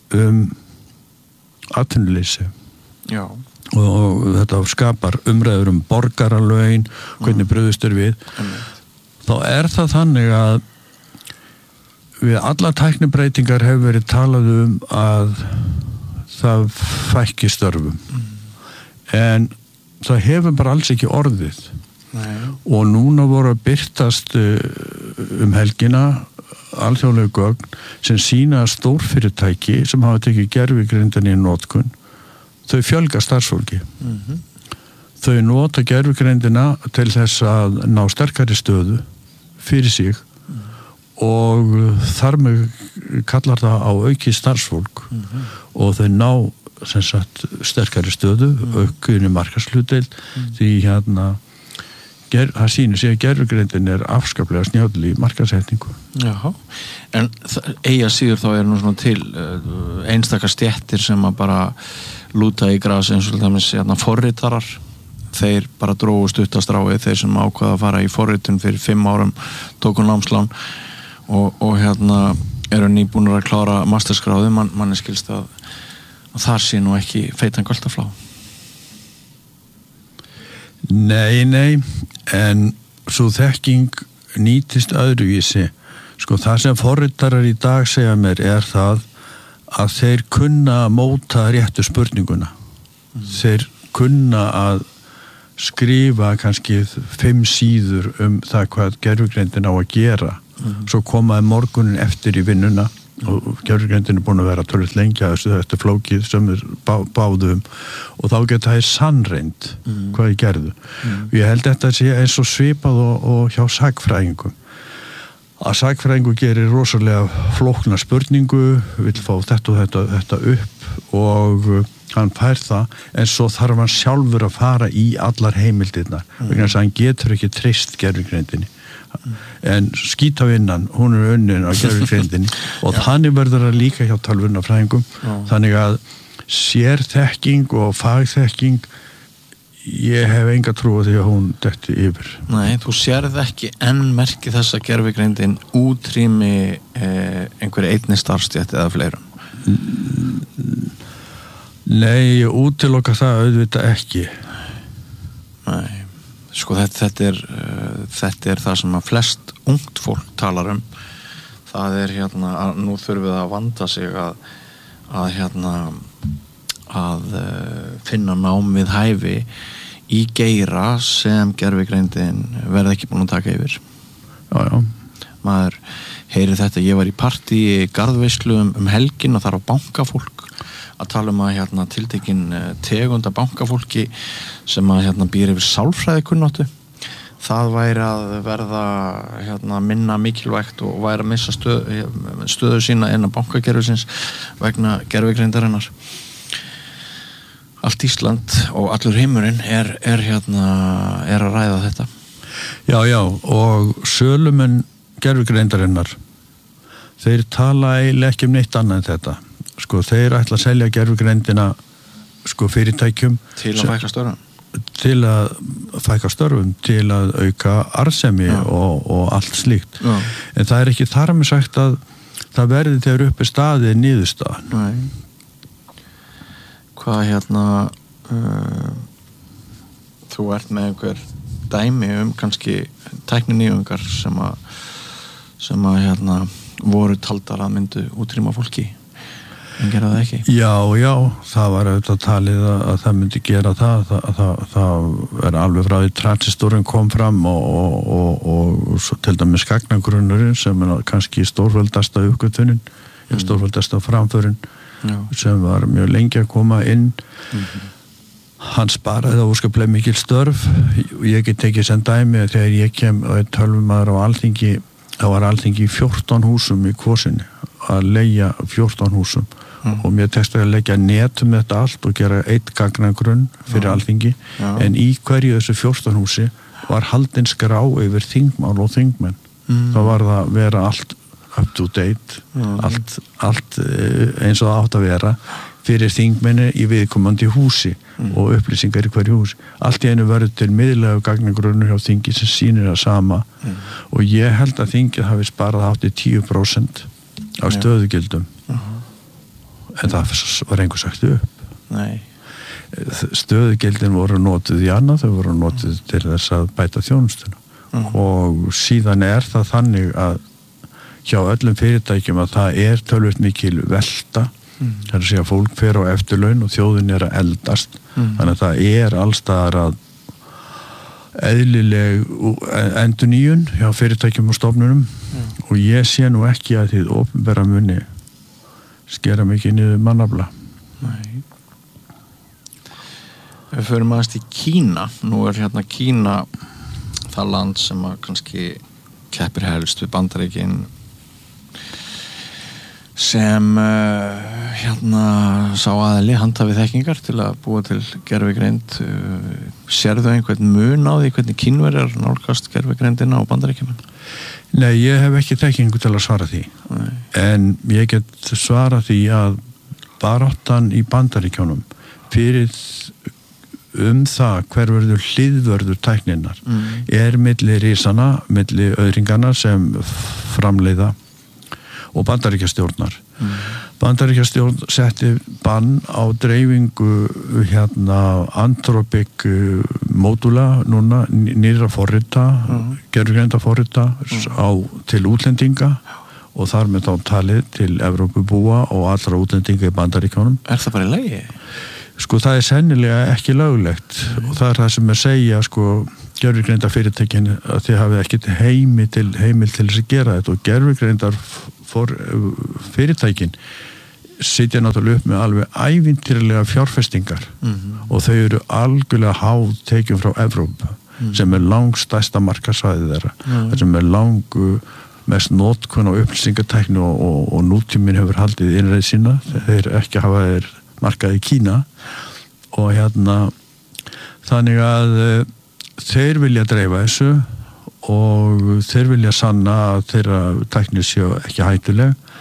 atvinnuleysi.
Já.
Og þetta skapar umræður borgaralaun, hvernig brugðist við. Þá það þannig að við alla tæknibreytingar hefur verið talað að það fækki störfum en það hefur bara alls ekki orðið. Nei. Og núna voru að birtast helgina alþjóðlegu gögn sem sýna stórfyrirtæki sem hafa tekið gervigreindina í notkun þau fjölga starfsfólki. Þau nota gervigreindina til þess að ná sterkari stöðu fyrir sig og þar með kallar það á auki starfsfólk og þau ná sem sagt sterkari stöðu aukinni markaðshlutdeild því það sýnir sig að gervigreindin er afskaplega snjáll í markaðssetningu.
Jáhá, en eiga síður þá nú svona til einstakar stéttir sem að bara lúta í gras eins og dæmis forritarar, þeir bara drógu stutt á stráið, þeir sem ákvaða að fara í forritun fyrir 5 árum tóku námslán og eru nýbúnir að klára masterskráðu, manni skilst að þar sé nú ekki feitan göltaflá.
Nei, en svo þekking nýtist öðruvísi. Sko það sem forritarar í dag segja mér það að þeir kunna móta réttu spurninguna. Þeir kunna að skrifa kannski 5 síður það hvað gervigreindin á að gera. Svo komaði morgunin eftir í vinnuna og gervigreindin búin að vera tölvöld lengi að þetta flókið sem báðu og þá geta það sannreind hvað ég gerðu. Ég held þetta sé eins og svipað og hjá sakfræðingum. Að sakfræðingu gerir rosalega flókna spurningu, vill fá þetta upp og hann fær það, en svo þarf hann sjálfur að fara í allar heimildirnar, vegna þess að hann getur ekki treyst gervigreindinni. En skítavinnan, hún unnin á gervigreindinni og þannig verður það líka hjá tölvunarfræðingum, þannig að sérþekking og fagþekking, ég hef enga trú á því að hún detti yfir.
Nei, þú sérð ekki enn merki þess að gervigreindin útrými einhverju einni starfstétt eða fleirum?
Nei, ég útiloka það auðvitað ekki.
Nei, sko þetta er það sem að flest ungt fólk talar það er að nú þurfum við að vanda sig að finna nám við hæfi í geira sem gervigreindin verði ekki búin að taka yfir.
Já.
Maður heyrir þetta, ég var í partí í garðveislu helgin og þar var bankafólk að tala að tiltekin tegunda bankafólki sem að býr yfir sálfræðikunnáttu. Það væri að verða minna mikilvægt og væri að missa stöðu sína innan bankakerfisins vegna gervigreindarinnar. Allt Ísland og allur heimurinn er að ræða þetta.
Já, og sölumenn gervigreindarinnar, þeir tala eiginlega ekki neitt annað en þetta. Sko, þeir ætla að selja gervigreindina fyrirtækjum
til að fækka störfum.
Til að fækka störfum, til að auka arðsemi og allt slíkt. Já. En það er ekki þar með sagt að það verði þegar uppi staðið niðurstaðan.
Nei. Hvað þú ert með einhver dæmi kannski tækninýjungar sem að voru taldar að myndu útrýma fólki en gera það ekki?
Já, það var auðvitað talið að það myndi gera það er alveg frá því transistorinn kom fram og svo til dæmis gagnagrunnurinn sem er kannski stórveldasta uppgötvunin, stórveldasta framförin sem var mjög lengi að koma inn. Hann sparaði það óskaplega mikil störf og ég get tekið sem dæmi að þegar ég kem og er tölvumaður á Alþingi, þá var Alþingi í 14 húsum í Kvosinni að leigja 14 húsum og mér tekst að leggja net þetta allt og gera 1 gagnagrunn fyrir Alþingi, en í hverju þessu 14 húsi var haldin skrá yfir þingmál og þingmenn. Það var það að vera allt up to date, allt eins og það átt að vera fyrir þingmenni í viðkomandi húsi og upplýsingar í hverju húsi. Allt í einu verður til miðlægu gagnagrunnur hjá þingi sem sýnir það sama og ég held að þingið hafi sparað átt í 10% á stöðugildum en það var einhver sagt upp.
Nei.
Stöðugildin voru notuð í annað, þau voru notuð til þess að bæta þjónustuna og síðan er það þannig að hjá öllum fyrirtækjum að það er tölvöld mikil velta. Það er að segja að fólk fer á eftirlaun og þjóðin er að eldast þannig að það er allstaðar að eðlileg endurnýjun hjá fyrirtækjum og stofnunum og ég sé nú ekki að þið opinbera muni skera mikið niður mannafla.
Nei. Við förum aðeins til Kína. Nú er Kína það land sem að kannski keppir helst við Bandaríkin sem sá aðili handhafi þekkingar til að búa til gervigreind. Sérðu einhvern mun á því hvernig Kínverjar nálgast gervigreindina á Bandaríkjunum?
Nei, ég hef ekki þekkingu til að svara því. Nei. En ég get svara því að baráttan í Bandaríkjunum fyrir það hver verður hliðvörður tækninnar er milli risana, milli auðringana sem framleiða og Bandaríkjastjórnar. Bandaríkjastjórn setti bann á dreifingu Anthropic módula núna nýrra forrita, gervigreinda forrita til útlendinga og þar með þá talið til Evrópubúa og allra útlendinga í Bandaríkjunum.
Er það bara í lagi?
Sko það er sennilega ekki löglegt og það er það sem segja gervigreinda fyrirtækin að þið hafið ekkert heimil til þess að gera þetta og gervigreindar fyrirtækin sitja náttúrulega upp með alveg ævintýralega fjárfestingar og þau eru algjörlega háð tekjum frá Evrópu sem er langstærsta markaðsvæði þeirra sem er mest notkun á upplýsingatækni og nútíminn hefur haldið innreið sína þeir ekki hafa þeir markað í Kína og þannig að þeir vilja dreifa þessu og þeir vilja sanna að þeirra tækni séu ekki hættuleg